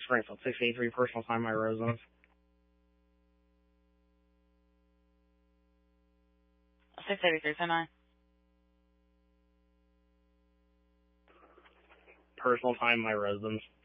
Springfield, 683 personal time, my residence. 683-10-9. Personal time, my residence.